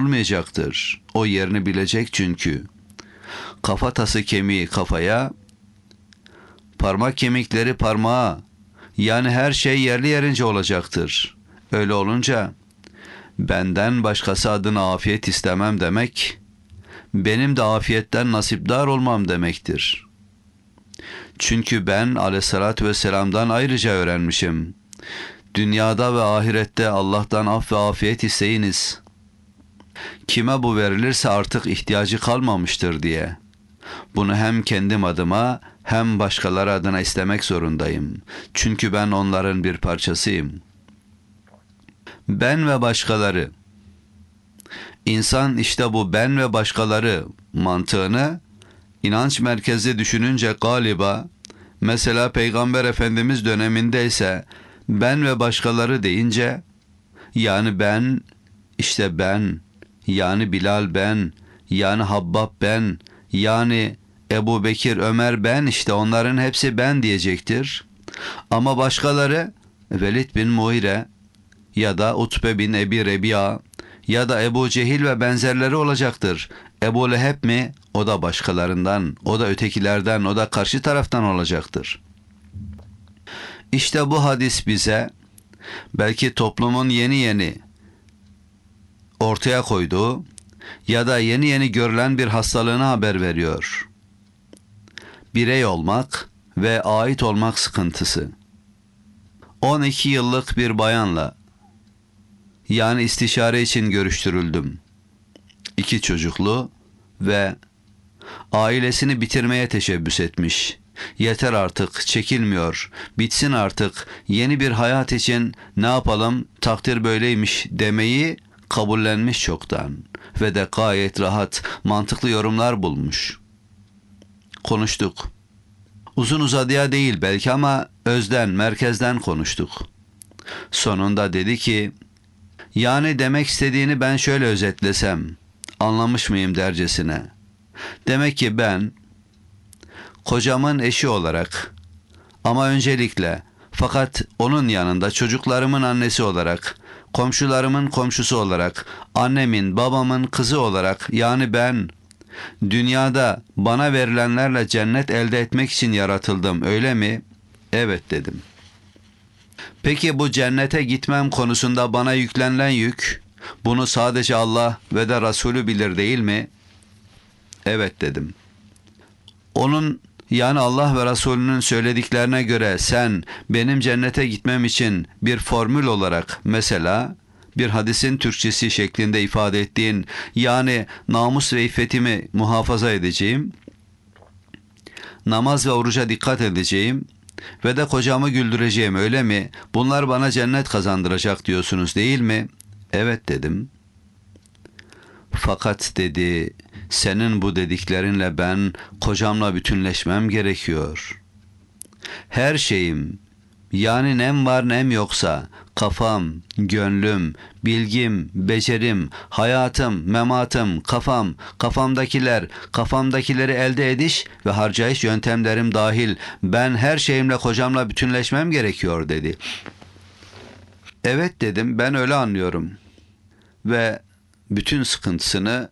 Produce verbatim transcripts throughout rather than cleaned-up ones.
konulmayacaktır. O yerini bilecek çünkü. Kafatası kemiği kafaya, parmak kemikleri parmağa, yani her şey yerli yerince olacaktır. Öyle olunca benden başkası adına afiyet istemem demek, benim de afiyetten nasipdar olmam demektir. Çünkü ben aleyhissalatü vesselam'dan ayrıca öğrenmişim. Dünyada ve ahirette Allah'tan af ve afiyet isteyiniz. Kime bu verilirse artık ihtiyacı kalmamıştır diye. Bunu hem kendim adıma hem başkaları adına istemek zorundayım. Çünkü ben onların bir parçasıyım. Ben ve başkaları. İnsan işte bu ben ve başkaları mantığını inanç merkezli düşününce galiba, mesela Peygamber Efendimiz döneminde ise ben ve başkaları deyince, yani ben, işte ben, yani Bilal ben, yani Habbab ben, yani Ebu Bekir, Ömer ben, işte onların hepsi ben diyecektir. Ama başkaları Velid bin Muhire ya da Utbe bin Ebi Rebi'a ya da Ebu Cehil ve benzerleri olacaktır. Ebu Leheb mi? O da başkalarından, o da ötekilerden, o da karşı taraftan olacaktır. İşte bu hadis bize belki toplumun yeni yeni ortaya koyduğu ya da yeni yeni görülen bir hastalığını haber veriyor. Birey olmak ve ait olmak sıkıntısı. on iki yıllık bir bayanla, yani istişare için görüştürüldüm. İki çocuklu ve ailesini bitirmeye teşebbüs etmiş. Yeter artık, çekilmiyor, bitsin artık, yeni bir hayat için ne yapalım, takdir böyleymiş demeyi kabullenmiş çoktan ve de gayet rahat, mantıklı yorumlar bulmuş. Konuştuk. Uzun uzadıya değil belki ama özden, merkezden konuştuk. Sonunda dedi ki, yani demek istediğini ben şöyle özetlesem, anlamış mıyım dercesine. Demek ki ben, kocamın eşi olarak ama öncelikle, fakat onun yanında çocuklarımın annesi olarak, komşularımın komşusu olarak, annemin, babamın kızı olarak, yani ben, dünyada bana verilenlerle cennet elde etmek için yaratıldım, öyle mi? Evet dedim. Peki bu cennete gitmem konusunda bana yüklenilen yük, bunu sadece Allah ve de Resulü bilir değil mi? Evet dedim. Onun, yani Allah ve Resulünün söylediklerine göre sen benim cennete gitmem için bir formül olarak, mesela bir hadisin Türkçesi şeklinde ifade ettiğin, yani namus ve iffetimi muhafaza edeceğim, namaz ve oruca dikkat edeceğim ve de kocamı güldüreceğim, öyle mi? Bunlar bana cennet kazandıracak diyorsunuz değil mi? Evet dedim. Fakat dedi, senin bu dediklerinle ben kocamla bütünleşmem gerekiyor. Her şeyim, yani nem var nem yoksa, kafam, gönlüm, bilgim, becerim, hayatım, mematım, kafam, kafamdakiler, kafamdakileri elde ediş ve harcayış yöntemlerim dahil ben her şeyimle kocamla bütünleşmem gerekiyor dedi. Evet dedim, ben öyle anlıyorum. Ve bütün sıkıntısını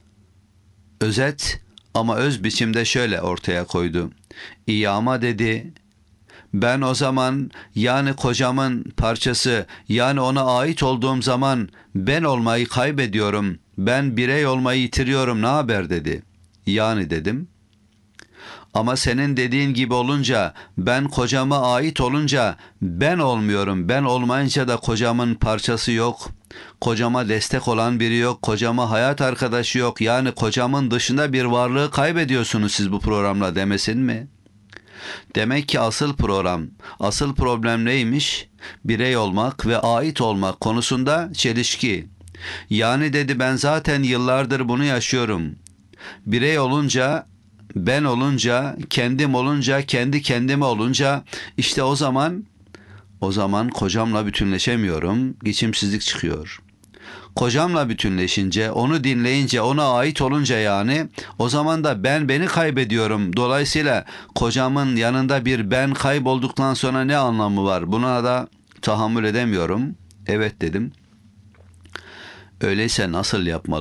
özet ama öz biçimde şöyle ortaya koydu. İyi ama dedi, ben o zaman, yani kocamın parçası, yani ona ait olduğum zaman ben olmayı kaybediyorum, ben birey olmayı yitiriyorum, ne haber dedi. Yani dedim, ama senin dediğin gibi olunca, ben kocama ait olunca ben olmuyorum, ben olmayınca da kocamın parçası yok, kocama destek olan biri yok, kocama hayat arkadaşı yok, yani kocamın dışında bir varlığı kaybediyorsunuz siz bu programla demesin mi? Demek ki asıl program, asıl problem neymiş? Birey olmak ve ait olmak konusunda çelişki. Yani dedi, ben zaten yıllardır bunu yaşıyorum. Birey olunca, ben olunca, kendim olunca, kendi kendime olunca, işte o zaman, o zaman kocamla bütünleşemiyorum, geçimsizlik çıkıyor. Kocamla bütünleşince, onu dinleyince, ona ait olunca yani, o zaman da ben beni kaybediyorum. Dolayısıyla kocamın yanında bir ben kaybolduktan sonra ne anlamı var? Buna da tahammül edemiyorum. Evet dedim. Öyleyse nasıl yapmalı?